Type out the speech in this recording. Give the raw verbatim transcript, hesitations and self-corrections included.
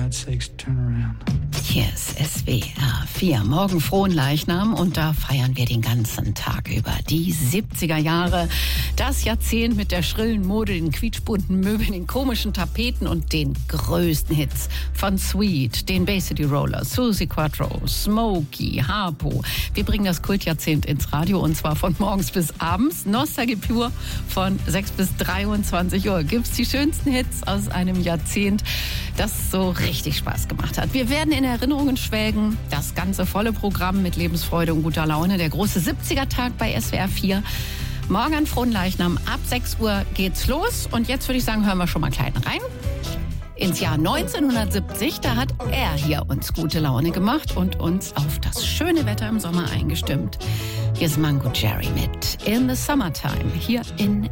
God's sakes, turn around. Hier ist S W R vier. Morgen frohen Leichnam und da feiern wir den ganzen Tag über die siebziger Jahre. Das Jahrzehnt mit der schrillen Mode, den quietschbunten Möbeln, den komischen Tapeten und den größten Hits von Sweet, den Bay City Rollers, Suzi Quatro, Smokey, Harpo. Wir bringen das Kultjahrzehnt ins Radio und zwar von morgens bis abends. Nostalgie pur von sechs bis dreiundzwanzig Uhr gibt's die schönsten Hits aus einem Jahrzehnt, das so richtig Spaß gemacht hat. Wir werden in Erinnerungen schwelgen, das ganze volle Programm mit Lebensfreude und guter Laune. Der große siebziger-Tag bei S W R vier. Morgen an frohen Leichnam ab sechs Uhr geht's los. Und jetzt würde ich sagen, hören wir schon mal klein rein. Ins Jahr neunzehnhundertsiebzig, da hat er hier uns gute Laune gemacht und uns auf das schöne Wetter im Sommer eingestimmt. Hier ist Mango Jerry mit In the Summertime, hier in